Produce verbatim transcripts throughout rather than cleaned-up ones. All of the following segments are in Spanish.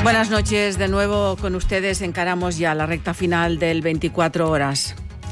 Buenas noches, de nuevo con ustedes. Encaramos ya la recta final del veinticuatro horas.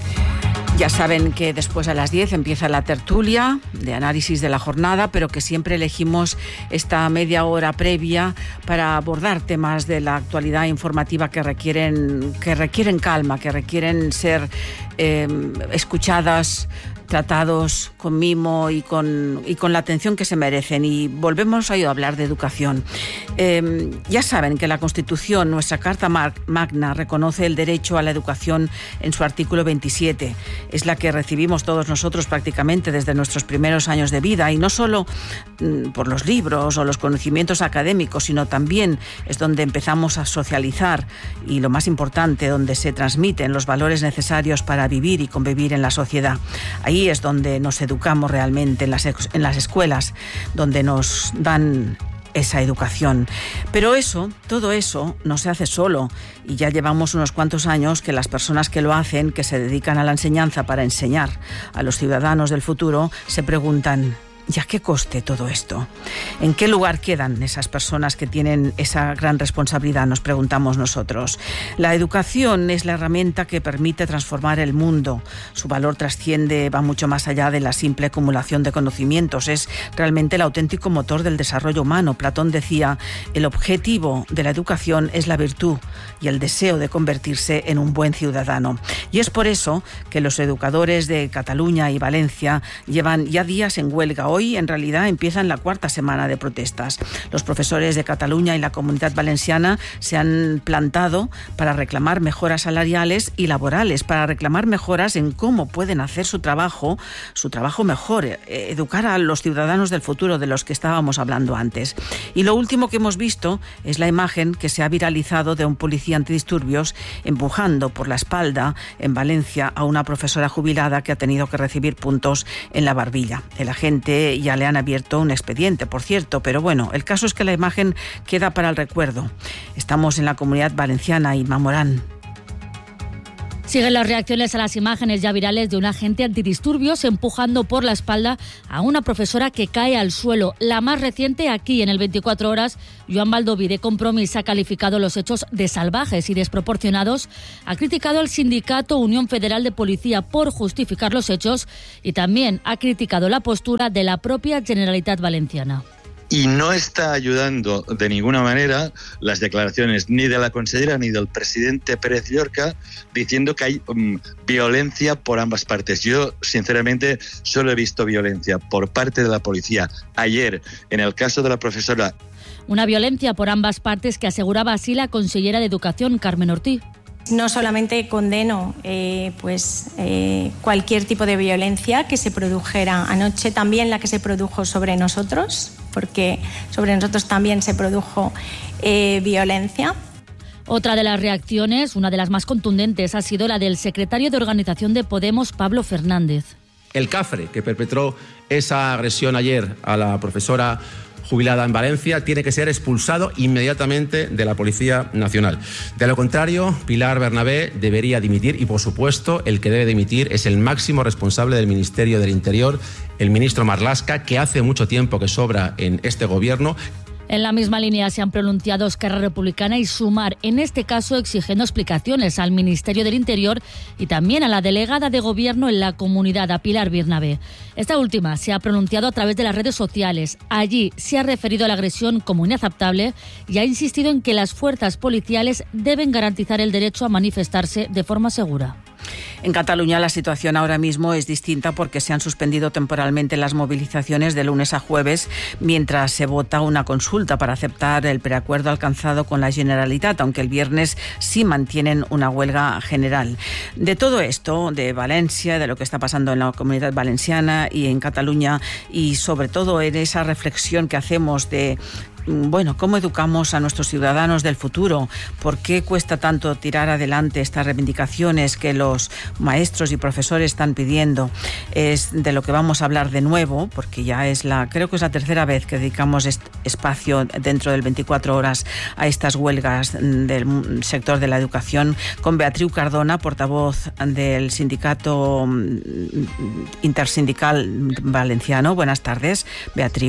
Ya saben que después a las diez empieza la tertulia de análisis de la jornada, pero que siempre elegimos esta media hora previa para abordar temas de la actualidad informativa que requieren, que requieren calma, que requieren ser eh, escuchadas, tratados con mimo y con, y con la atención que se merecen. Y volvemos a hablar de educación. Eh, ya saben que la Constitución, nuestra Carta Magna, reconoce el derecho a la educación en su artículo veintisiete. Es la que recibimos todos nosotros prácticamente desde nuestros primeros años de vida, y no solo mm, por los libros o los conocimientos académicos, sino también es donde empezamos a socializar y, lo más importante, donde se transmiten los valores necesarios para vivir y convivir en la sociedad. Ahí es donde nos educamos realmente, en las, en las escuelas, donde nos dan esa educación. Pero eso, todo eso, no se hace solo, y ya llevamos unos cuantos años que las personas que lo hacen, que se dedican a la enseñanza para enseñar a los ciudadanos del futuro, se preguntan: ¿y a qué coste todo esto? ¿En qué lugar quedan esas personas que tienen esa gran responsabilidad? Nos preguntamos nosotros. La educación es la herramienta que permite transformar el mundo. Su valor trasciende, va mucho más allá de la simple acumulación de conocimientos. Es realmente el auténtico motor del desarrollo humano. Platón decía: el objetivo de la educación es la virtud y el deseo de convertirse en un buen ciudadano. Y es por eso que los educadores de Cataluña y Valencia llevan ya días en huelga. Hoy, en realidad, empiezan la cuarta semana de protestas. Los profesores de Cataluña y la Comunidad Valenciana se han plantado para reclamar mejoras salariales y laborales, para reclamar mejoras en cómo pueden hacer su trabajo, su trabajo mejor, eh, educar a los ciudadanos del futuro de los que estábamos hablando antes. Y lo último que hemos visto es la imagen que se ha viralizado de un policía antidisturbios empujando por la espalda en Valencia a una profesora jubilada que ha tenido que recibir puntos en la barbilla. El agente ya le han abierto un expediente, por cierto, pero bueno, el caso es que la imagen queda para el recuerdo. Estamos en la Comunidad Valenciana. Inma Morán. Siguen las reacciones a las imágenes ya virales de un agente antidisturbios empujando por la espalda a una profesora que cae al suelo. La más reciente, aquí en el veinticuatro horas, Joan Baldoví de Compromís ha calificado los hechos de salvajes y desproporcionados. Ha criticado al sindicato Unión Federal de Policía por justificar los hechos y también ha criticado la postura de la propia Generalitat Valenciana. Y no está ayudando de ninguna manera las declaraciones ni de la consellera ni del presidente Pérez Llorca diciendo que hay um, violencia por ambas partes. Yo, sinceramente, solo he visto violencia por parte de la policía. Ayer, en el caso de la profesora... Una violencia por ambas partes que aseguraba así la consellera de Educación, Carmen Ortiz. No solamente condeno eh, pues, eh, cualquier tipo de violencia que se produjera anoche, también la que se produjo sobre nosotros, porque sobre nosotros también se produjo eh, violencia. Otra de las reacciones, una de las más contundentes, ha sido la del secretario de Organización de Podemos, Pablo Fernández. El cafre que perpetró esa agresión ayer a la profesora jubilada en Valencia tiene que ser expulsado inmediatamente de la Policía Nacional. De lo contrario, Pilar Bernabé debería dimitir y, por supuesto, el que debe dimitir es el máximo responsable del Ministerio del Interior, el ministro Marlaska, que hace mucho tiempo que sobra en este gobierno. En la misma línea se han pronunciado Esquerra Republicana y Sumar, en este caso exigiendo explicaciones al Ministerio del Interior y también a la delegada de Gobierno en la comunidad, a Pilar Bernabé. Esta última se ha pronunciado a través de las redes sociales. Allí se ha referido a la agresión como inaceptable y ha insistido en que las fuerzas policiales deben garantizar el derecho a manifestarse de forma segura. En Cataluña la situación ahora mismo es distinta porque se han suspendido temporalmente las movilizaciones de lunes a jueves mientras se vota una consulta para aceptar el preacuerdo alcanzado con la Generalitat, aunque el viernes sí mantienen una huelga general. De todo esto, de Valencia, de lo que está pasando en la Comunidad Valenciana y en Cataluña, y sobre todo en esa reflexión que hacemos de bueno, ¿cómo educamos a nuestros ciudadanos del futuro? ¿Por qué cuesta tanto tirar adelante estas reivindicaciones que los maestros y profesores están pidiendo? Es de lo que vamos a hablar de nuevo, porque ya es la, creo que es la tercera vez que dedicamos este espacio dentro del veinticuatro horas a estas huelgas del sector de la educación, con Beatriu Cardona, portavoz del sindicato intersindical valenciano. Buenas tardes, Beatriu.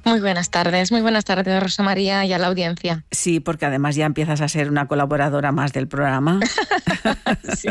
Muy buenas tardes, muy buenas tardes, Rosa María, y a la audiencia. Sí, porque además ya empiezas a ser una colaboradora más del programa. Sí.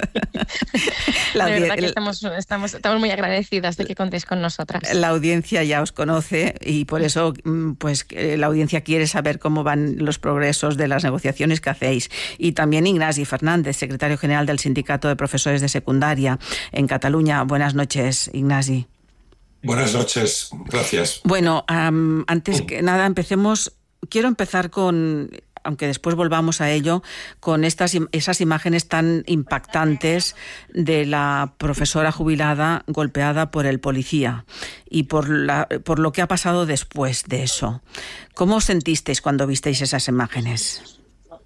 La de verdad que estamos, estamos, estamos muy agradecidas de que contéis con nosotras. La audiencia ya os conoce y por eso pues la audiencia quiere saber cómo van los progresos de las negociaciones que hacéis. Y también Ignasi Fernández, secretario general del Sindicato de Profesores de Secundaria en Cataluña. Buenas noches, Ignasi. Buenas noches, gracias. Bueno, um, antes que nada empecemos, quiero empezar con, aunque después volvamos a ello, con estas esas imágenes tan impactantes de la profesora jubilada golpeada por el policía y por, la, por lo que ha pasado después de eso. ¿Cómo os sentisteis cuando visteis esas imágenes?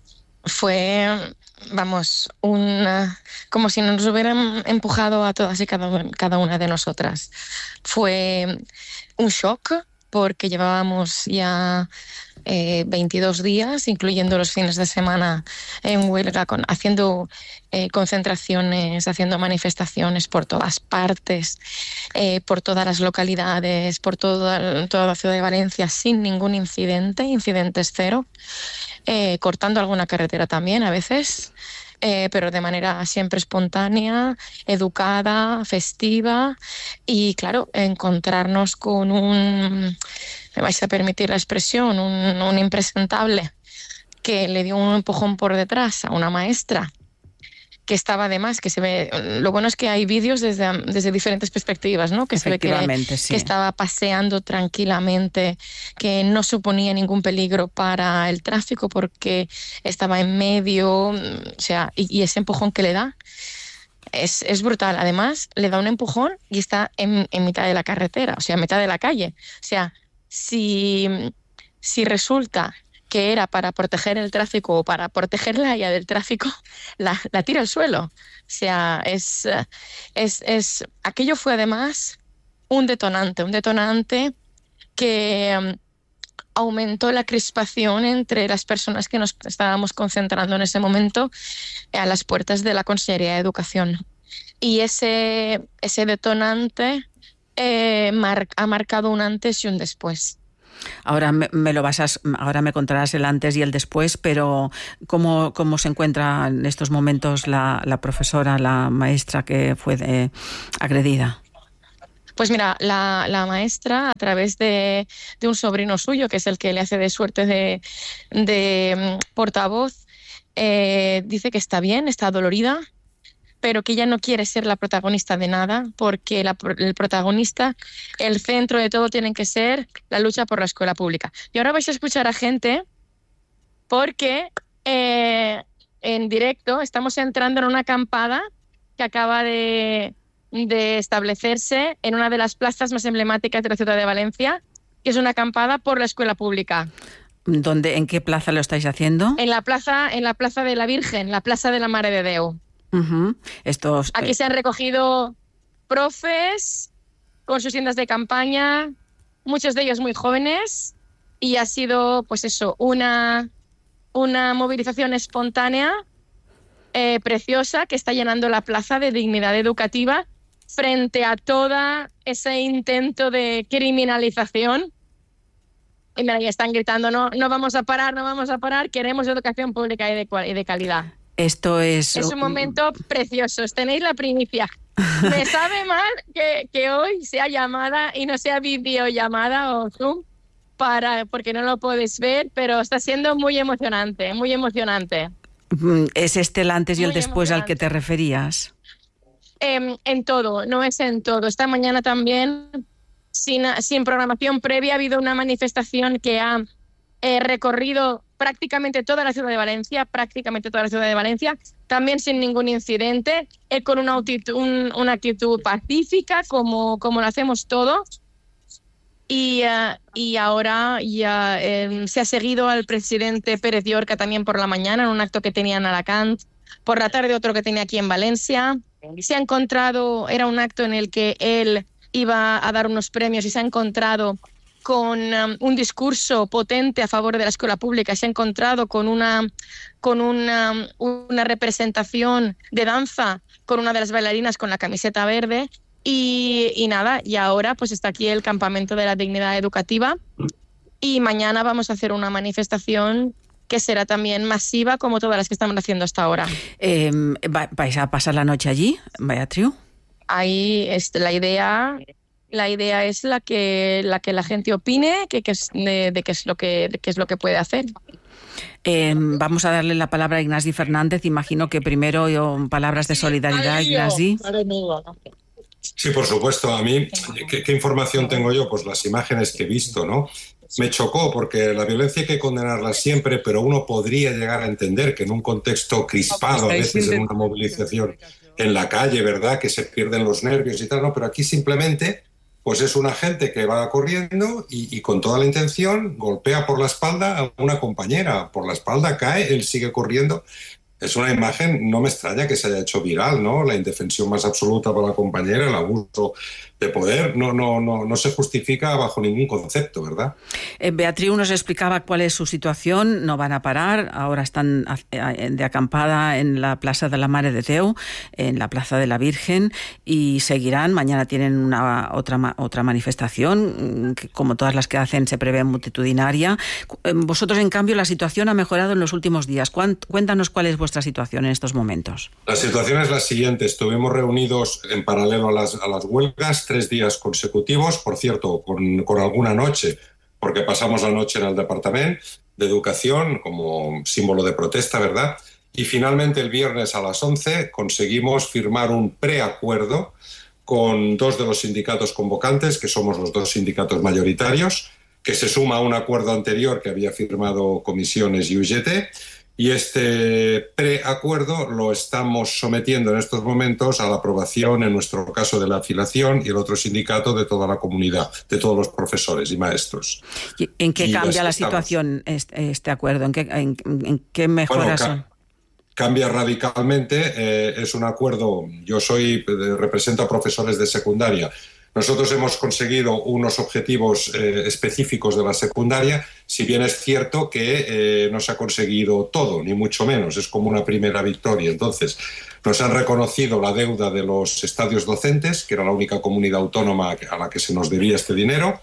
Fue, vamos, una, como si nos hubieran empujado a todas y cada, cada una de nosotras. Fue un shock porque llevábamos ya eh, veintidós días, incluyendo los fines de semana, en huelga, con, haciendo eh, concentraciones, haciendo manifestaciones por todas partes, eh, por todas las localidades, por toda, toda la ciudad de Valencia, sin ningún incidente, incidentes cero. Eh, cortando alguna carretera también a veces, eh, pero de manera siempre espontánea, educada, festiva y claro, encontrarnos con un, me vais a permitir la expresión, un, un impresentable que le dio un empujón por detrás a una maestra que estaba además, que se ve, lo bueno es que hay vídeos desde, desde diferentes perspectivas, ¿no? Que se ve que, sí. que estaba paseando tranquilamente, que no suponía ningún peligro para el tráfico porque estaba en medio, o sea, y, y ese empujón que le da es, es brutal. Además, le da un empujón y está en, en mitad de la carretera, o sea, en mitad de la calle. O sea, si, si resulta que era para proteger el tráfico o para protegerla ella del tráfico, la, la tira al suelo. O sea, es, es, es, aquello fue además un detonante, un detonante que um, aumentó la crispación entre las personas que nos estábamos concentrando en ese momento a las puertas de la Consellería de Educación. Y ese, ese detonante eh, mar, ha marcado un antes y un después. Ahora me, me lo vas a, ahora me contarás el antes y el después, pero ¿cómo, cómo se encuentra en estos momentos la, la profesora, la maestra que fue de, agredida? Pues mira, la, la maestra, a través de, de un sobrino suyo, que es el que le hace de suerte de, de um, portavoz, eh, dice que está bien, está dolorida, pero que ella no quiere ser la protagonista de nada, porque la, el protagonista, el centro de todo tiene que ser la lucha por la escuela pública. Y ahora vais a escuchar a gente porque eh, en directo estamos entrando en una acampada que acaba de, de establecerse en una de las plazas más emblemáticas de la ciudad de Valencia, que es una acampada por la escuela pública. ¿Dónde, en qué plaza lo estáis haciendo? En la plaza, en la plaza de la Virgen, la plaza de la Mare de Déu. Uh-huh. Estos, Aquí se han recogido profes con sus tiendas de campaña, muchos de ellos muy jóvenes, y ha sido, pues eso, una, una movilización espontánea, eh, preciosa, que está llenando la plaza de dignidad educativa frente a todo ese intento de criminalización. Y mira, ya están gritando, no, no vamos a parar, no vamos a parar, queremos educación pública y de, y de calidad. Esto es... Es un momento precioso, tenéis la primicia. Me sabe mal que, que hoy sea llamada y no sea videollamada o Zoom, para, porque no lo puedes ver, pero está siendo muy emocionante, muy emocionante. ¿Es este el antes y muy el después al que te referías? Eh, en todo, no es en todo. Esta mañana también, sin, sin programación previa, ha habido una manifestación que ha eh, recorrido prácticamente toda la ciudad de Valencia, prácticamente toda la ciudad de Valencia, también sin ningún incidente, eh, con una actitud, un, una actitud pacífica, como, como lo hacemos todos. Y, uh, y ahora ya eh, se ha seguido al presidente Pérez Llorca también por la mañana, en un acto que tenía en Alacant, por la tarde otro que tenía aquí en Valencia. Se ha encontrado, era un acto en el que él iba a dar unos premios y se ha encontrado con um, un discurso potente a favor de la escuela pública, se ha encontrado con una, con una, una representación de danza con una de las bailarinas con la camiseta verde y, y nada, y ahora pues está aquí el campamento de la dignidad educativa y mañana vamos a hacer una manifestación que será también masiva como todas las que estamos haciendo hasta ahora. Eh, ¿Vais a pasar la noche allí, Beatriu? Ahí es la idea. La idea es la que la que la gente opine que, que es de, de qué es lo que de qué es lo que puede hacer. Eh, vamos a darle la palabra a Ignasi Fernández. Imagino que primero yo, palabras de solidaridad, Ignasi. Sí, por supuesto. A mí, ¿qué, ¿qué información tengo yo? Pues las imágenes que he visto, ¿no? Me chocó porque la violencia hay que condenarla siempre, pero uno podría llegar a entender que en un contexto crispado, a veces en una movilización en la calle, ¿verdad?, que se pierden los nervios y tal, ¿no? Pero aquí simplemente, pues es una gente que va corriendo y, y con toda la intención golpea por la espalda a una compañera. Por la espalda cae, él sigue corriendo. Es una imagen, no me extraña que se haya hecho viral, ¿no? La indefensión más absoluta para la compañera, el abuso de poder, no, no, no, no se justifica bajo ningún concepto, ¿verdad? Eh, Beatriu nos explicaba cuál es su situación, no van a parar, ahora están de acampada en la Plaza de la Mare de Déu, en la Plaza de la Virgen, y seguirán, mañana tienen una otra, otra manifestación, que como todas las que hacen se prevé multitudinaria. Vosotros, en cambio, la situación ha mejorado en los últimos días. Cuéntanos cuál es vuestra situación en estos momentos. La situación es la siguiente, estuvimos reunidos en paralelo a las, a las huelgas, tres días consecutivos, por cierto, con, con alguna noche, porque pasamos la noche en el Departamento de Educación como símbolo de protesta, ¿verdad? Y finalmente el viernes a las once conseguimos firmar un preacuerdo con dos de los sindicatos convocantes, que somos los dos sindicatos mayoritarios, que se suma a un acuerdo anterior que había firmado Comisiones y U G T, y este preacuerdo lo estamos sometiendo en estos momentos a la aprobación, en nuestro caso, de la afiliación y el otro sindicato de toda la comunidad, de todos los profesores y maestros. ¿En qué y cambia la situación este, este acuerdo? ¿En qué, en, en qué mejoras? Bueno, ca cambia radicalmente. Eh, es un acuerdo, yo soy represento a profesores de secundaria. Nosotros hemos conseguido unos objetivos eh, específicos de la secundaria, si bien es cierto que eh, no se ha conseguido todo, ni mucho menos, es como una primera victoria. Entonces, nos han reconocido la deuda de los estadios docentes, que era la única comunidad autónoma a la que se nos debía este dinero.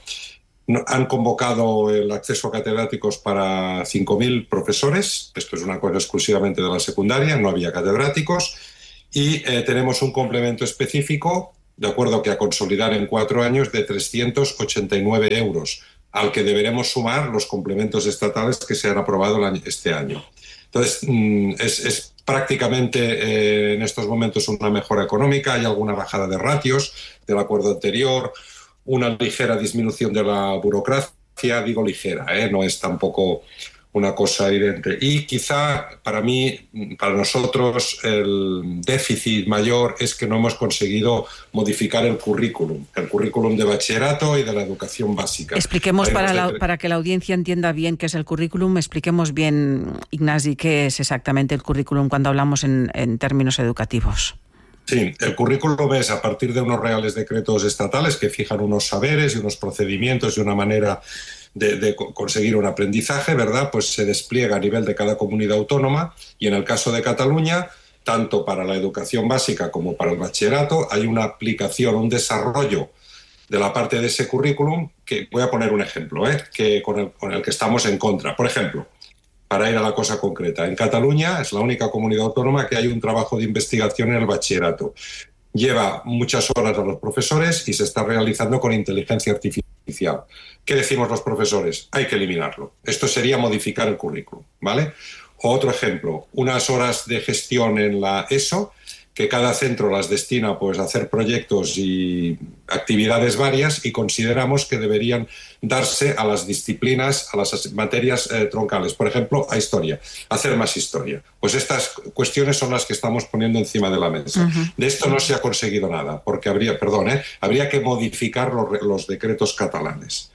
Han convocado el acceso a catedráticos para cinco mil profesores, esto es una cosa exclusivamente de la secundaria, no había catedráticos, y eh, tenemos un complemento específico, de acuerdo que a consolidar en cuatro años, de trescientos ochenta y nueve euros, al que deberemos sumar los complementos estatales que se han aprobado este año. Entonces, es, es prácticamente eh, en estos momentos una mejora económica, hay alguna bajada de ratios del acuerdo anterior, una ligera disminución de la burocracia, digo ligera, ¿eh? No es tampoco una cosa evidente. Y quizá para mí, para nosotros, el déficit mayor es que no hemos conseguido modificar el currículum, el currículum de bachillerato y de la educación básica. Expliquemos para, la, para que la audiencia entienda bien qué es el currículum, expliquemos bien, Ignasi, qué es exactamente el currículum cuando hablamos en, en términos educativos. Sí, el currículum es a partir de unos reales decretos estatales que fijan unos saberes y unos procedimientos y una manera de, de conseguir un aprendizaje, ¿verdad? Pues se despliega a nivel de cada comunidad autónoma y en el caso de Cataluña, tanto para la educación básica como para el bachillerato, hay una aplicación, un desarrollo de la parte de ese currículum que, voy a poner un ejemplo, ¿eh? que con el, con el que estamos en contra. Por ejemplo, para ir a la cosa concreta, en Cataluña es la única comunidad autónoma que hay un trabajo de investigación en el bachillerato. Lleva muchas horas a los profesores y se está realizando con inteligencia artificial. ¿Qué decimos los profesores? Hay que eliminarlo. Esto sería modificar el currículum, ¿vale? O otro ejemplo, unas horas de gestión en la ESO, que cada centro las destina pues, a hacer proyectos y actividades varias y consideramos que deberían darse a las disciplinas, a las materias eh, troncales. Por ejemplo, a historia, hacer más historia. Pues estas cuestiones son las que estamos poniendo encima de la mesa. Uh-huh. De esto no se ha conseguido nada, porque habría, perdón, ¿eh? habría que modificar los, los decretos catalanes.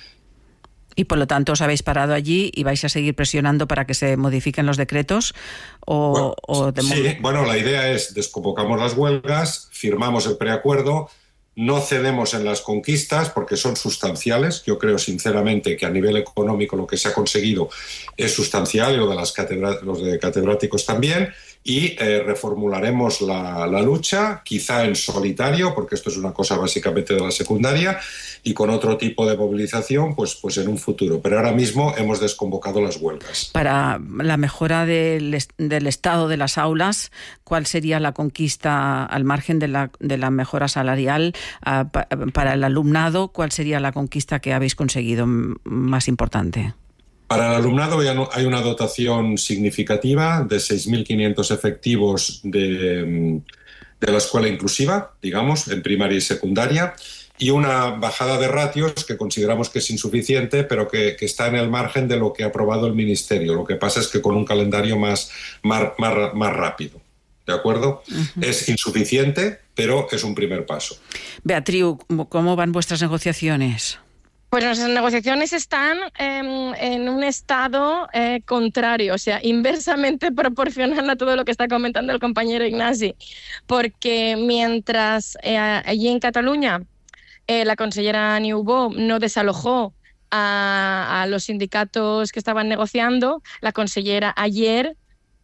Y por lo tanto os habéis parado allí y vais a seguir presionando para que se modifiquen los decretos o, bueno, o de sí, bueno, la idea es desconvocamos las huelgas, firmamos el preacuerdo, no cedemos en las conquistas porque son sustanciales. Yo creo sinceramente que a nivel económico lo que se ha conseguido es sustancial y lo de las catedra- los de catedráticos también. y eh, reformularemos la, la lucha, quizá en solitario, porque esto es una cosa básicamente de la secundaria, y con otro tipo de movilización pues, pues en un futuro. Pero ahora mismo hemos desconvocado las huelgas. Para la mejora del, del estado de las aulas, ¿cuál sería la conquista al margen de la, de la mejora salarial? Uh, pa, para el alumnado, ¿cuál sería la conquista que habéis conseguido más importante? Para el alumnado hay una dotación significativa de seis mil quinientos efectivos de, de la escuela inclusiva, digamos, en primaria y secundaria, y una bajada de ratios que consideramos que es insuficiente, pero que, que está en el margen de lo que ha aprobado el Ministerio. Lo que pasa es que con un calendario más, más, más, más rápido. ¿De acuerdo? Uh-huh. Es insuficiente, pero es un primer paso. Beatriz, ¿cómo van vuestras negociaciones? Pues nuestras negociaciones están eh, en un estado eh, contrario, o sea, inversamente proporcional a todo lo que está comentando el compañero Ignasi, porque mientras eh, allí en Cataluña eh, la consellera Niubó no desalojó a, a los sindicatos que estaban negociando, la consellera ayer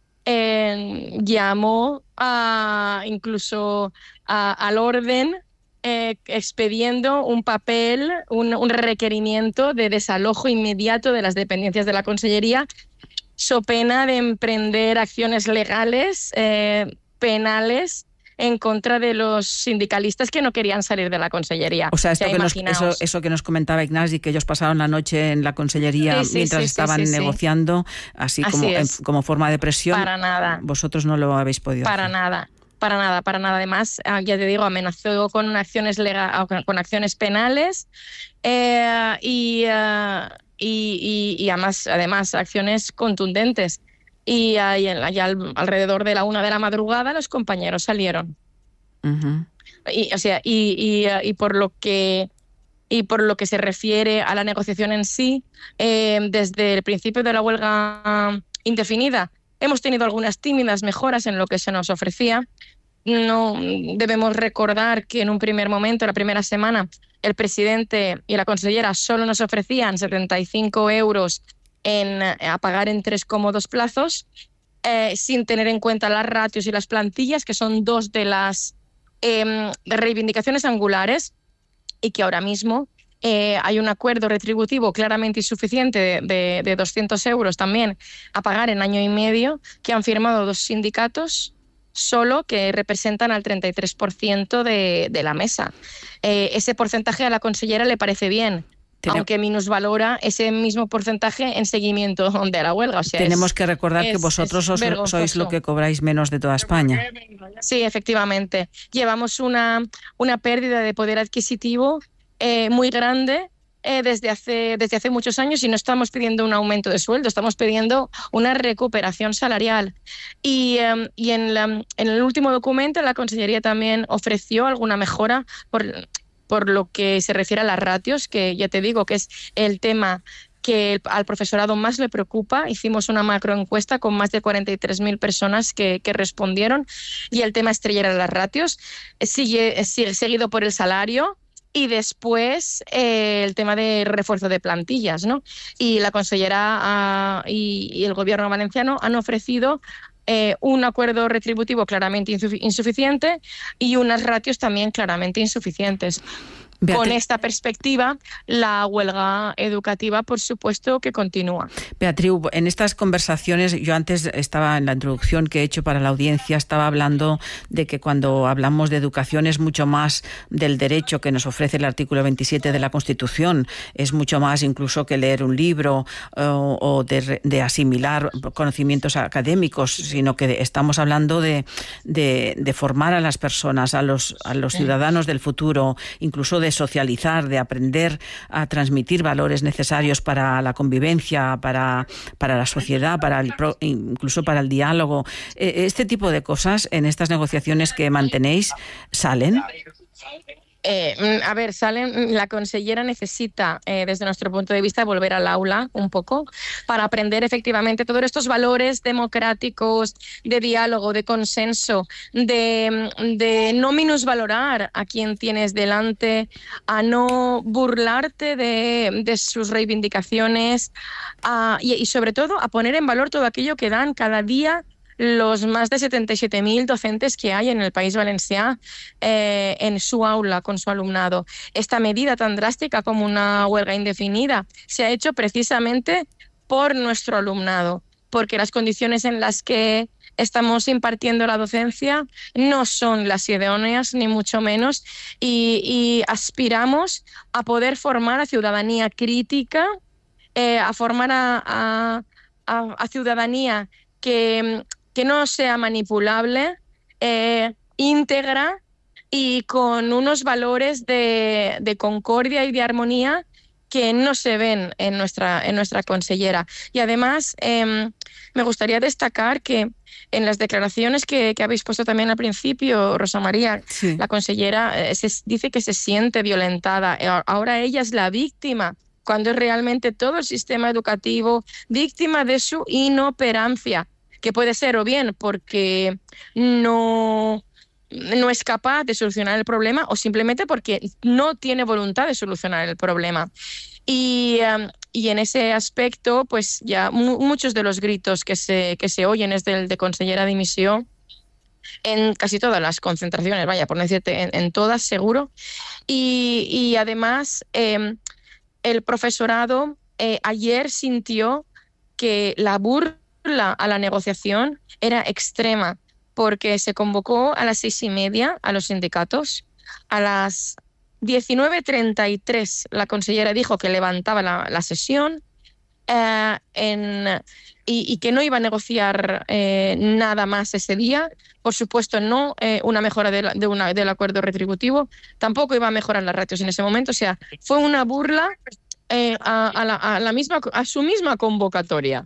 eh, llamó a, incluso a, al orden Eh, expediendo un papel, un, un requerimiento de desalojo inmediato de las dependencias de la Consellería, so pena de emprender acciones legales, eh, penales, en contra de los sindicalistas que no querían salir de la Consellería. O sea, esto o sea que nos, eso, eso que nos comentaba Ignasi, que ellos pasaron la noche en la Consellería sí, sí, mientras sí, estaban sí, sí, negociando, así, así como, en, como forma de presión. Para nada. Vosotros no lo habéis podido Para hacer. nada. Para nada, para nada. Además, ya te digo, amenazó con acciones lega- con acciones penales eh, y, uh, y, y, y además, además acciones contundentes. Y, uh, y allá al, alrededor de la una de la madrugada los compañeros salieron. Uh-huh. Y, o sea, y, y, uh, y por lo que y por lo que se refiere a la negociación en sí, eh, desde el principio de la huelga indefinida hemos tenido algunas tímidas mejoras en lo que se nos ofrecía. No debemos recordar que en un primer momento, la primera semana, el presidente y la consellera solo nos ofrecían setenta y cinco euros en, a pagar en tres cómodos plazos, eh, sin tener en cuenta las ratios y las plantillas, que son dos de las eh, reivindicaciones angulares, y que ahora mismo Eh, hay un acuerdo retributivo claramente insuficiente de, de, de doscientos euros también a pagar en año y medio, que han firmado dos sindicatos solo, que representan al treinta y tres por ciento de, de la mesa. Eh, ese porcentaje a la consellera le parece bien, Tenemos... aunque minusvalora ese mismo porcentaje en seguimiento de la huelga. O sea, Tenemos es, que recordar es, que vosotros os, sois lo que cobráis menos de toda España. Sí, efectivamente. Llevamos una, una pérdida de poder adquisitivo Eh, muy grande eh, desde, hace, desde hace muchos años, y no estamos pidiendo un aumento de sueldo, estamos pidiendo una recuperación salarial. Y, eh, y en, la, en el último documento la Consellería también ofreció alguna mejora por, por lo que se refiere a las ratios, que ya te digo que es el tema que al profesorado más le preocupa. Hicimos una macroencuesta con más de cuarenta y tres mil personas que, que respondieron, y el tema estrella era las ratios, sigue, sigue seguido por el salario, y después eh, el tema de refuerzo de plantillas, ¿no? Y la consellera uh, y, y el gobierno valenciano han ofrecido eh, un acuerdo retributivo claramente insufic- insuficiente y unas ratios también claramente insuficientes. Beatriz. Con esta perspectiva, la huelga educativa, por supuesto, que continúa. Beatriz, en estas conversaciones, yo antes estaba en la introducción que he hecho para la audiencia, estaba hablando de que cuando hablamos de educación es mucho más del derecho que nos ofrece el artículo veintisiete de la Constitución, es mucho más incluso que leer un libro o, o de, de asimilar conocimientos académicos, sino que estamos hablando de, de, de formar a las personas, a los, a los ciudadanos del futuro, incluso de socializar, de aprender a transmitir valores necesarios para la convivencia, para, para la sociedad, para el pro, incluso para el diálogo. Este tipo de cosas en estas negociaciones que mantenéis, ¿salen? Eh, a ver, salen, la consellera necesita, eh, desde nuestro punto de vista, volver al aula un poco para aprender efectivamente todos estos valores democráticos, de diálogo, de consenso, de, de no minusvalorar a quien tienes delante, a no burlarte de, de sus reivindicaciones, a, y, y sobre todo a poner en valor todo aquello que dan cada día los más de setenta y siete mil docentes que hay en el País Valencià eh, en su aula con su alumnado. Esta medida tan drástica como una huelga indefinida se ha hecho precisamente por nuestro alumnado, porque las condiciones en las que estamos impartiendo la docencia no son las idóneas, ni mucho menos, y, y aspiramos a poder formar a ciudadanía crítica, eh, a formar a, a, a, a ciudadanía que, que no sea manipulable, eh, íntegra y con unos valores de, de concordia y de armonía que no se ven en nuestra, en nuestra consellera. Y además, eh, me gustaría destacar que en las declaraciones que, que habéis puesto también al principio, Rosa María, sí. la consellera eh, se dice que se siente violentada. Ahora ella es la víctima, cuando es realmente todo el sistema educativo víctima de su inoperancia, que puede ser o bien porque no... no es capaz de solucionar el problema o simplemente porque no tiene voluntad de solucionar el problema. Y, um, y en ese aspecto, pues ya mu muchos de los gritos que se, que se oyen es del de consellera dimisión en casi todas las concentraciones, vaya, por no decirte en, en todas, seguro. Y, y además, eh, el profesorado eh, ayer sintió que la burla a la negociación era extrema, porque se convocó a las seis y media a los sindicatos. A las diecinueve treinta y tres la consellera dijo que levantaba la, la sesión eh, en, y, y que no iba a negociar eh, nada más ese día. Por supuesto, no eh, una mejora de la, de una, del acuerdo retributivo, tampoco iba a mejorar las ratios en ese momento. O sea, fue una burla eh, a, a, la, a, la misma, a su misma convocatoria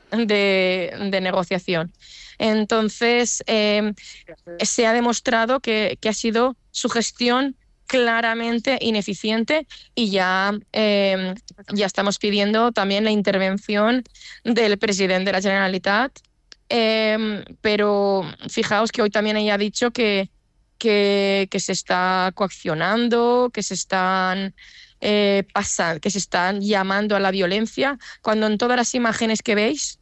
de, de negociación. Entonces, eh, se ha demostrado que, que ha sido su gestión claramente ineficiente y ya, eh, ya estamos pidiendo también la intervención del presidente de la Generalitat. Eh, pero fijaos que hoy también ella ha dicho que, que, que se está coaccionando, que se están... Eh, pasan, que se están llamando a la violencia, cuando en todas las imágenes que veis,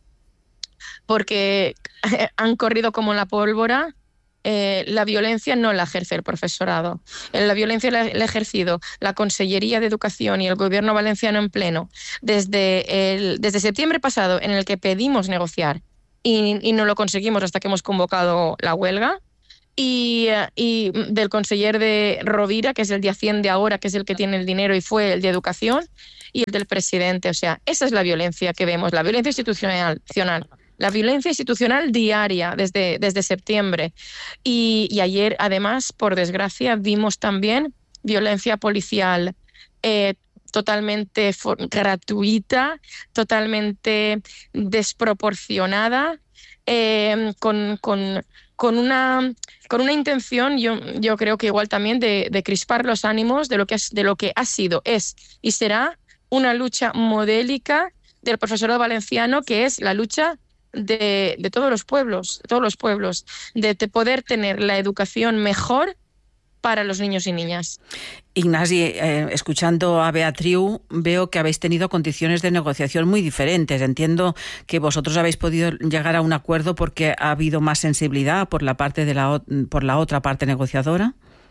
porque han corrido como la pólvora, eh, la violencia no la ejerce el profesorado. La violencia la, la ha ejercido la Consellería de Educación y el Gobierno valenciano en pleno desde, el, desde septiembre pasado, en el que pedimos negociar y, y no lo conseguimos hasta que hemos convocado la huelga. Y, y del conseller de Rovira, que es el de Hacienda ahora, que es el que tiene el dinero y fue el de Educación, y el del presidente. O sea, esa es la violencia que vemos, la violencia institucional, la violencia institucional diaria desde, desde septiembre. Y, y ayer, además, por desgracia, vimos también violencia policial eh, totalmente gratuita, totalmente desproporcionada, eh, con... con Con una, con una intención, yo, yo creo que igual también de, de crispar los ánimos de lo, que, de lo que ha sido, es y será una lucha modélica del profesorado valenciano, que es la lucha de, de todos los pueblos, de todos los pueblos, de, de poder tener la educación mejor para los niños y niñas. Ignasi, eh, escuchando a Beatriu, veo que habéis tenido condiciones de negociación muy diferentes. Entiendo que vosotros habéis podido llegar a un acuerdo porque ha habido más sensibilidad por la parte de la, por la otra parte negociadora.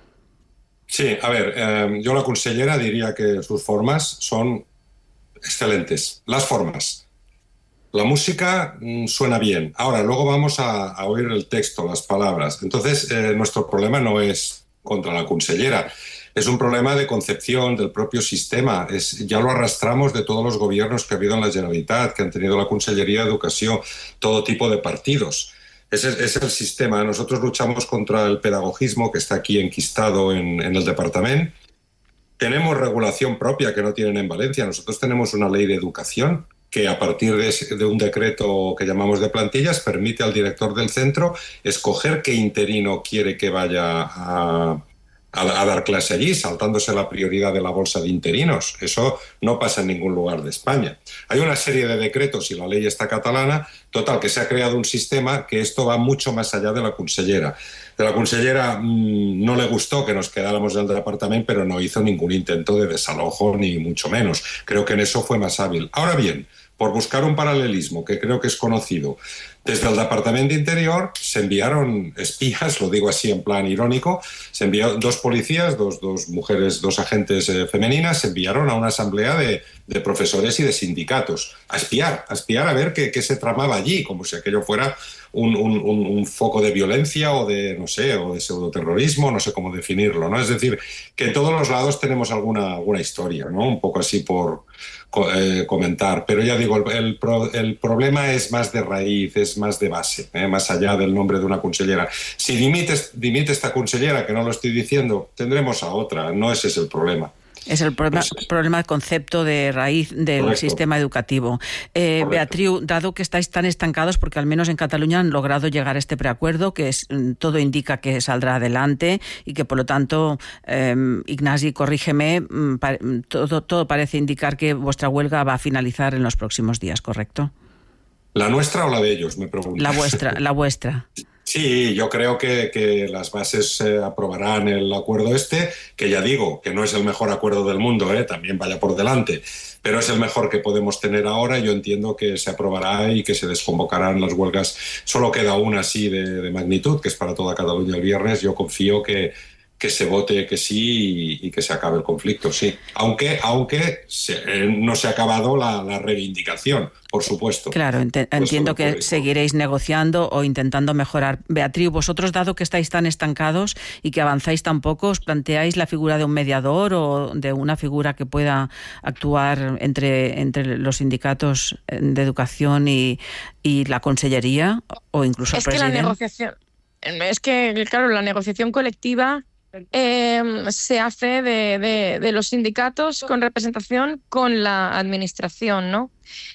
Sí, a ver, eh, yo la consellera diría que sus formas son excelentes. Las formas. La música mmm, suena bien. Ahora, luego vamos a, a oír el texto, las palabras. Entonces, eh, nuestro problema no es contra la consellera. Es un problema de concepción del propio sistema. Es, ya lo arrastramos de todos los gobiernos que ha habido en la Generalitat, que han tenido la Conselleria de Educación, todo tipo de partidos. Ese es el sistema. Nosotros luchamos contra el pedagogismo que está aquí enquistado en, en el departamento. Tenemos regulación propia que no tienen en Valencia. Nosotros tenemos una ley de educación que a partir de, de un decreto que llamamos de plantillas permite al director del centro escoger qué interino quiere que vaya a, a, a dar clase allí, saltándose la prioridad de la bolsa de interinos. Eso no pasa en ningún lugar de España. Hay una serie de decretos y la ley está catalana, total, que se ha creado un sistema que esto va mucho más allá de la consellera. De la consellera mmm, no le gustó que nos quedáramos en el departamento, pero no hizo ningún intento de desalojo, ni mucho menos. Creo que en eso fue más hábil. Ahora bien, por buscar un paralelismo que creo que es conocido, Desde el Departamento de Interior se enviaron espías, lo digo así en plan irónico, se envió dos policías, dos, dos mujeres, dos agentes eh, femeninas, se enviaron a una asamblea de, de profesores y de sindicatos a espiar, a espiar a ver qué, qué se tramaba allí, como si aquello fuera un, un, un, un foco de violencia o de, no sé, o de pseudoterrorismo, no sé cómo definirlo, ¿no? Es decir, que en todos los lados tenemos alguna, alguna historia, ¿no? Un poco así por eh, comentar. Pero ya digo, el, el, pro, el problema es más de raíz, es más de base, ¿eh? Más allá del nombre de una consellera. Si dimite, dimite esta consellera, que no lo estoy diciendo, tendremos a otra, no ese es el problema. Es el problema, pues, problema de concepto de raíz del correcto. Sistema educativo. Eh, Beatriu, dado que estáis tan estancados, porque al menos en Cataluña han logrado llegar a este preacuerdo, que es, todo indica que saldrá adelante y que por lo tanto, eh, Ignasi, corrígeme, todo, todo parece indicar que vuestra huelga va a finalizar en los próximos días, ¿correcto? ¿La nuestra o la de ellos, me pregunto? La vuestra, la vuestra. Sí, yo creo que, que las bases eh, aprobarán el acuerdo este, que ya digo, que no es el mejor acuerdo del mundo, eh, también vaya por delante, pero es el mejor que podemos tener ahora. Yo entiendo que se aprobará y que se desconvocarán las huelgas. Solo queda una así de, de magnitud, que es para toda Cataluña el viernes. Yo confío que, que se vote que sí y, y que se acabe el conflicto, sí. Aunque, aunque se, eh, no se ha acabado la, la reivindicación, por supuesto. Claro, ent- entiendo que seguiréis negociando o intentando mejorar. Beatriu, vosotros, dado que estáis tan estancados y que avanzáis tan poco, ¿os planteáis la figura de un mediador o de una figura que pueda actuar entre, entre los sindicatos de educación y, y la consellería o incluso es el presidente? Que la negociación, es que, claro, la negociación colectiva Eh, se hace de, de, de los sindicatos con representación con la administración, ¿no?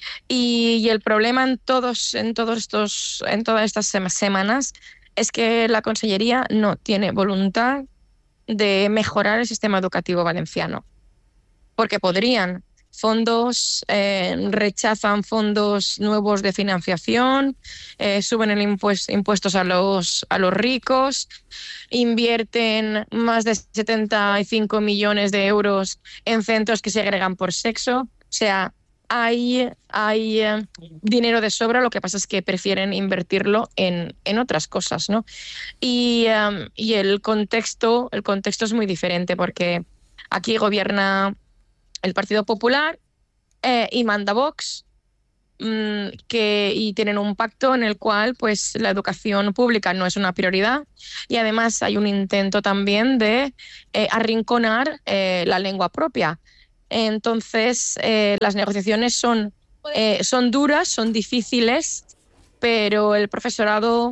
Y, y el problema en todos, en todos estos, en todas estas semanas es que la Consellería no tiene voluntad de mejorar el sistema educativo valenciano, porque podrían. Fondos, eh, rechazan fondos nuevos de financiación, eh, suben el impuest, impuestos a los, a los ricos, invierten más de setenta y cinco millones de euros en centros que segregan por sexo. O sea, hay, hay eh, dinero de sobra, lo que pasa es que prefieren invertirlo en, en otras cosas, ¿no? Y, um, y el contexto, el contexto es muy diferente, porque aquí gobierna el Partido Popular eh, y manda Vox, mmm, que, y tienen un pacto en el cual pues, la educación pública no es una prioridad, y además hay un intento también de eh, arrinconar eh, la lengua propia. Entonces, eh, las negociaciones son, eh, son duras, son difíciles, pero el profesorado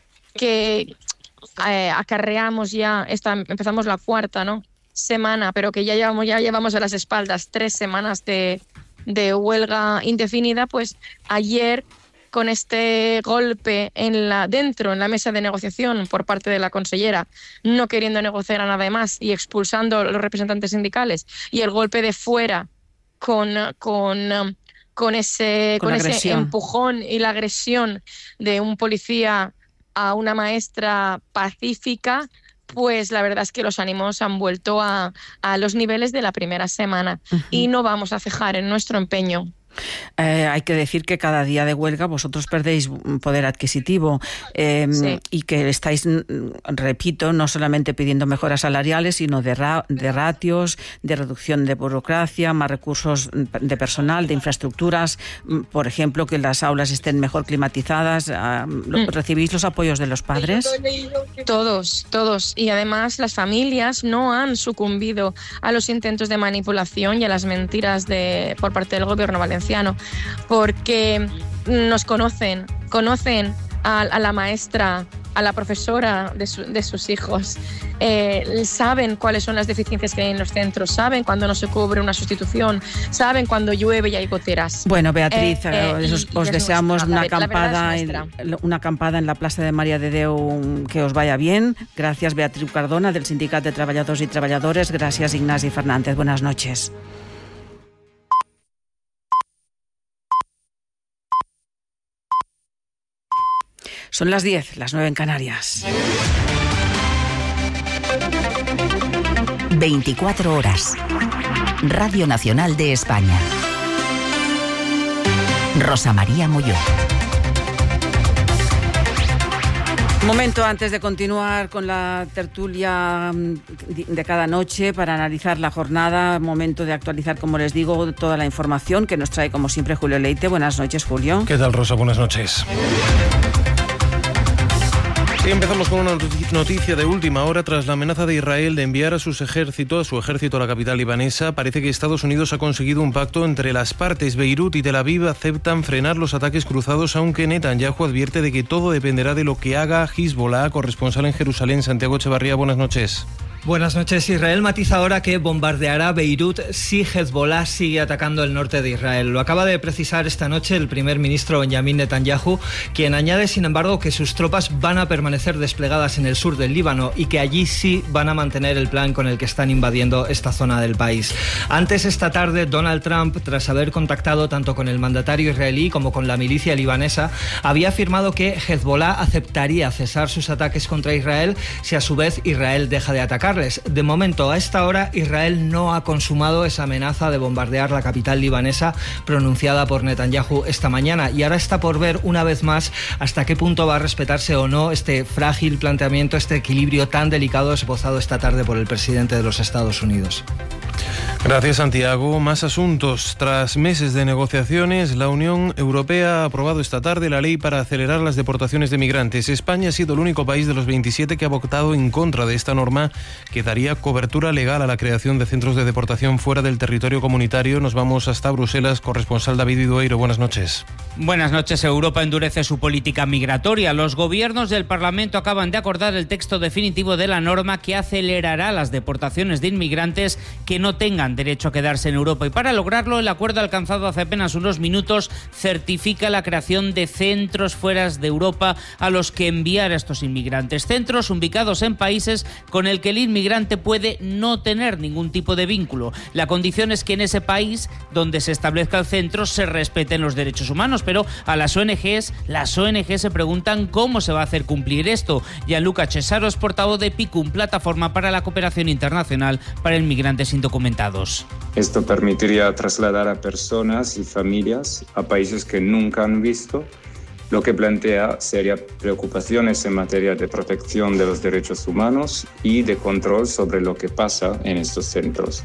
que eh, acarreamos ya, esta, empezamos la cuarta, ¿no? semana, pero que ya llevamos, ya llevamos a las espaldas tres semanas de, de huelga indefinida, pues ayer, con este golpe en la, dentro, en la mesa de negociación por parte de la consellera, no queriendo negociar a nada más y expulsando a los representantes sindicales, y el golpe de fuera con, con, con, ese, con, con ese empujón y la agresión de un policía a una maestra pacífica, pues la verdad es que los ánimos han vuelto a, a los niveles de la primera semana. Uh-huh. Y no vamos a cejar en nuestro empeño. Eh, hay que decir que cada día de huelga vosotros perdéis poder adquisitivo eh, sí. y que estáis, repito, no solamente pidiendo mejoras salariales, sino de, ra- de ratios, de reducción de burocracia, más recursos de personal, de infraestructuras, por ejemplo, que las aulas estén mejor climatizadas. ¿Recibís los apoyos de los padres? Todos, todos. Y además las familias no han sucumbido a los intentos de manipulación y a las mentiras de, por parte del gobierno valenciano, porque nos conocen, conocen a, a la maestra, a la profesora de, su, de sus hijos, eh, saben cuáles son las deficiencias que hay en los centros, saben cuando no se cubre una sustitución, saben cuando llueve y hay goteras. Bueno, Beatriz, eh, eh, os, y, os y deseamos una acampada, en, una acampada en la Plaza de María de Déu que os vaya bien. Gracias, Beatriz Cardona, del Sindicat de Treballadors i Treballadores. Gracias, Ignasi Fernández. Buenas noches. Son las diez, las nueve en Canarias. veinticuatro horas. Radio Nacional de España. Rosa María Molló. Momento antes de continuar con la tertulia de cada noche para analizar la jornada, momento de actualizar, como les digo, toda la información que nos trae como siempre Julio Leite. Buenas noches, Julio. ¿Qué tal, Rosa? Buenas noches. Sí, empezamos con una noticia de última hora. Tras la amenaza de Israel de enviar a sus ejércitos, a su ejército a la capital libanesa, parece que Estados Unidos ha conseguido un pacto entre las partes. Beirut y Tel Aviv aceptan frenar los ataques cruzados, aunque Netanyahu advierte de que todo dependerá de lo que haga Hezbollah. Corresponsal en Jerusalén, Santiago Echevarría, buenas noches. Buenas noches. Israel matiza ahora que bombardeará Beirut si Hezbollah sigue atacando el norte de Israel. Lo acaba de precisar esta noche el primer ministro Benjamin Netanyahu, quien añade, sin embargo, que sus tropas van a permanecer desplegadas en el sur del Líbano y que allí sí van a mantener el plan con el que están invadiendo esta zona del país. Antes, esta tarde, Donald Trump, tras haber contactado tanto con el mandatario israelí como con la milicia libanesa, había afirmado que Hezbollah aceptaría cesar sus ataques contra Israel si a su vez Israel deja de atacar. De momento, a esta hora, Israel no ha consumado esa amenaza de bombardear la capital libanesa pronunciada por Netanyahu esta mañana, y ahora está por ver una vez más hasta qué punto va a respetarse o no este frágil planteamiento, este equilibrio tan delicado esbozado esta tarde por el presidente de los Estados Unidos. Gracias, Santiago. Más asuntos. Tras meses de negociaciones, la Unión Europea ha aprobado esta tarde la ley para acelerar las deportaciones de migrantes. España ha sido el único país de los veintisiete que ha votado en contra de esta norma que daría cobertura legal a la creación de centros de deportación fuera del territorio comunitario. Nos vamos hasta Bruselas. Corresponsal David Idueiro, buenas noches. Buenas noches. Europa endurece su política migratoria. Los gobiernos del Parlamento acaban de acordar el texto definitivo de la norma que acelerará las deportaciones de inmigrantes que no tengan derecho a quedarse en Europa, y para lograrlo el acuerdo alcanzado hace apenas unos minutos certifica la creación de centros fuera de Europa a los que enviar a estos inmigrantes, centros ubicados en países con el que el inmigrante puede no tener ningún tipo de vínculo. La condición es que en ese país donde se establezca el centro se respeten los derechos humanos, pero a las O N Ges, las O N Ges se preguntan cómo se va a hacer cumplir esto. Gianluca Cesaro es portavoz de PICUM, Plataforma para la Cooperación Internacional para Inmigrantes Indocumentados. Esto permitiría trasladar a personas y familias a países que nunca han visto, lo que plantea serias preocupaciones en materia de protección de los derechos humanos y de control sobre lo que pasa en estos centros.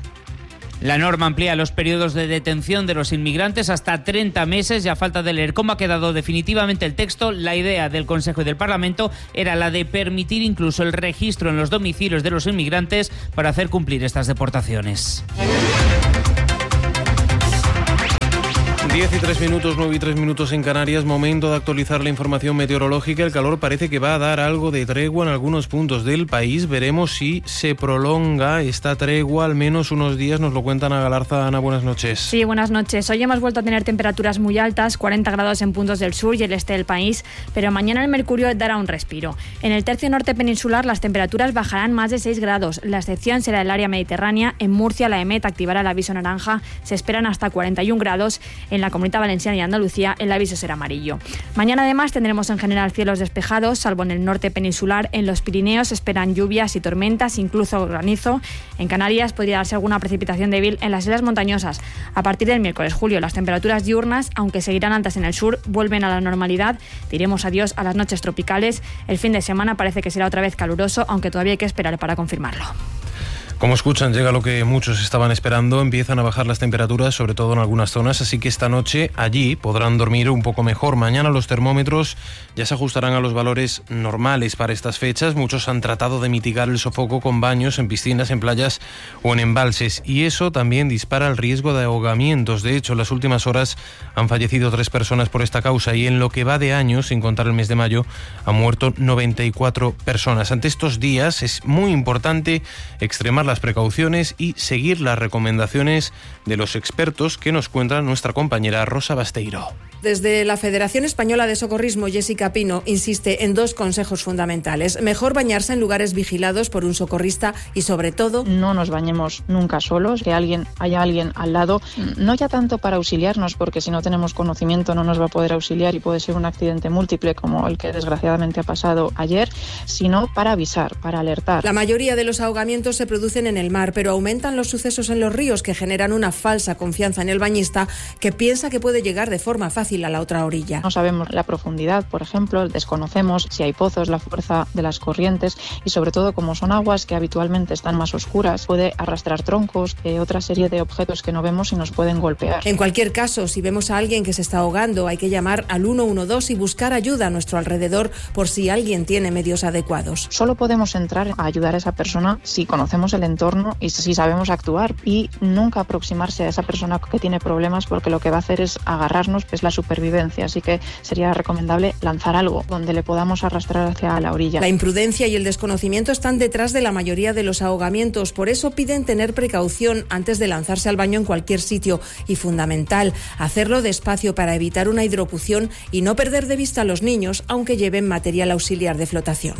La norma amplía los periodos de detención de los inmigrantes hasta treinta meses. Ya falta de leer cómo ha quedado definitivamente el texto. La idea del Consejo y del Parlamento era la de permitir incluso el registro en los domicilios de los inmigrantes para hacer cumplir estas deportaciones. diez y tres minutos, nueve y tres minutos en Canarias. Momento de actualizar la información meteorológica. El calor parece que va a dar algo de tregua en algunos puntos del país. Veremos si se prolonga esta tregua al menos unos días. Nos lo cuenta Ana Galarza. Ana, buenas noches. Sí, buenas noches. Hoy hemos vuelto a tener temperaturas muy altas, cuarenta grados en puntos del sur y el este del país, pero mañana el mercurio dará un respiro. En el tercio norte peninsular las temperaturas bajarán más de seis grados. La excepción será el área mediterránea. En Murcia la EMET activará el aviso naranja. Se esperan hasta cuarenta y un grados. En la Comunidad Valenciana y Andalucía el aviso será amarillo. Mañana además tendremos en general cielos despejados, salvo en el norte peninsular. En los Pirineos se esperan lluvias y tormentas, incluso granizo. En Canarias podría darse alguna precipitación débil en las islas montañosas. A partir del miércoles, julio, las temperaturas diurnas, aunque seguirán altas en el sur, vuelven a la normalidad. Diremos adiós a las noches tropicales. El fin de semana parece que será otra vez caluroso, aunque todavía hay que esperar para confirmarlo. Como escuchan, llega lo que muchos estaban esperando. Empiezan a bajar las temperaturas, sobre todo en algunas zonas, así que esta noche allí podrán dormir un poco mejor. Mañana los termómetros ya se ajustarán a los valores normales para estas fechas. Muchos han tratado de mitigar el sofoco con baños en piscinas, en playas o en embalses, y eso también dispara el riesgo de ahogamientos. De hecho, en las últimas horas han fallecido tres personas por esta causa, y en lo que va de año, sin contar el mes de mayo, han muerto noventa y cuatro personas. Ante estos días es muy importante extremar las precauciones y seguir las recomendaciones de los expertos que nos cuenta nuestra compañera Rosa Basteiro. Desde la Federación Española de Socorrismo, Jessica Pino insiste en dos consejos fundamentales. Mejor bañarse en lugares vigilados por un socorrista y, sobre todo, no nos bañemos nunca solos, que alguien haya alguien al lado, no ya tanto para auxiliarnos, porque si no tenemos conocimiento no nos va a poder auxiliar y puede ser un accidente múltiple como el que desgraciadamente ha pasado ayer, sino para avisar, para alertar. La mayoría de los ahogamientos se producen desaparecen en el mar, pero aumentan los sucesos en los ríos que generan una falsa confianza en el bañista que piensa que puede llegar de forma fácil a la otra orilla. No sabemos la profundidad, por ejemplo, desconocemos si hay pozos, la fuerza de las corrientes y sobre todo como son aguas que habitualmente están más oscuras, puede arrastrar troncos, eh, otra serie de objetos que no vemos y nos pueden golpear. En cualquier caso, si vemos a alguien que se está ahogando, hay que llamar al uno uno dos y buscar ayuda a nuestro alrededor por si alguien tiene medios adecuados. Solo podemos entrar a ayudar a esa persona si conocemos el entorno y si sabemos actuar, y nunca aproximarse a esa persona que tiene problemas porque lo que va a hacer es agarrarnos, es la supervivencia, así que sería recomendable lanzar algo donde le podamos arrastrar hacia la orilla. La imprudencia y el desconocimiento están detrás de la mayoría de los ahogamientos, por eso piden tener precaución antes de lanzarse al baño en cualquier sitio y, fundamental, hacerlo despacio para evitar una hidrocución y no perder de vista a los niños, aunque lleven material auxiliar de flotación.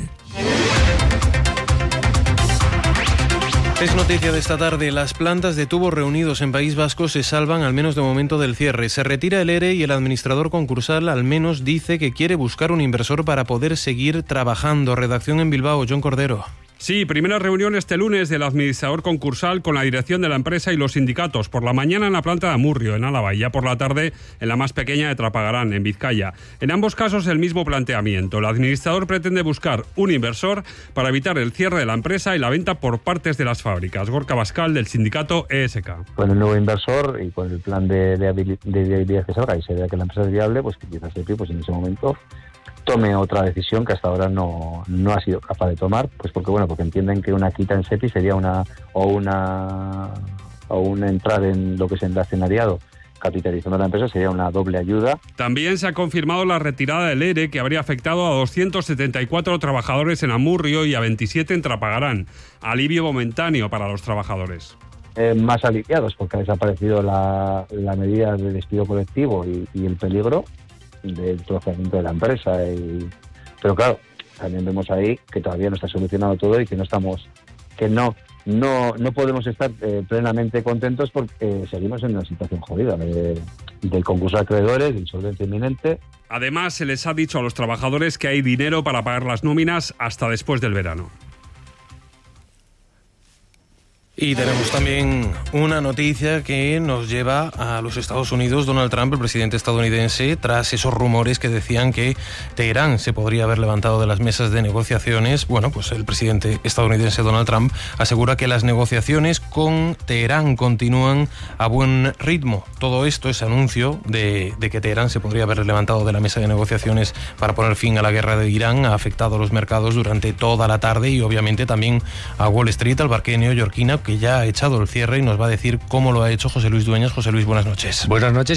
Es noticia de esta tarde, las plantas de tubos reunidos en País Vasco se salvan al menos de momento del cierre. Se retira el ERE y el administrador concursal al menos dice que quiere buscar un inversor para poder seguir trabajando. Redacción en Bilbao, John Cordero. Sí, primera reunión este lunes del administrador concursal con la dirección de la empresa y los sindicatos. Por la mañana en la planta de Amurrio, en Álava, y ya por la tarde en la más pequeña de Trapagarán, en Vizcaya. En ambos casos el mismo planteamiento. El administrador pretende buscar un inversor para evitar el cierre de la empresa y la venta por partes de las fábricas. Gorka Bascal, del sindicato E S K. Con el nuevo inversor y con el plan de, de, de viabilidad que salga y se vea que la empresa es viable, pues que quizás el pues en ese momento tome otra decisión que hasta ahora no, no ha sido capaz de tomar, pues porque bueno, porque entienden que una quita en SEPI sería una o una o una entrada en lo que es el accionariado capitalizando la empresa sería una doble ayuda. También se ha confirmado la retirada del ERE que habría afectado a doscientos setenta y cuatro trabajadores en Amurrio y a veintisiete en Trapagarán. Alivio momentáneo para los trabajadores. Eh, más aliviados porque ha desaparecido la, la medida de despido colectivo y, y el peligro del procesamiento de la empresa. Y, pero claro, también vemos ahí que todavía no está solucionado todo y que no estamos, que no no no podemos estar eh, plenamente contentos porque seguimos en una situación jodida de, del concurso de acreedores, de insolvencia inminente. Además, se les ha dicho a los trabajadores que hay dinero para pagar las nóminas hasta después del verano. Y tenemos también una noticia que nos lleva a los Estados Unidos. Donald Trump, el presidente estadounidense, tras esos rumores que decían que Teherán se podría haber levantado de las mesas de negociaciones, bueno, pues el presidente estadounidense Donald Trump asegura que las negociaciones con Teherán continúan a buen ritmo. Todo esto, ese anuncio de, de que Teherán se podría haber levantado de la mesa de negociaciones para poner fin a la guerra de Irán, ha afectado a los mercados durante toda la tarde y obviamente también a Wall Street, al parque neoyorquino, que ya ha echado el cierre y nos va a decir cómo lo ha hecho José Luis Dueñas. José Luis, buenas noches. Buenas noches.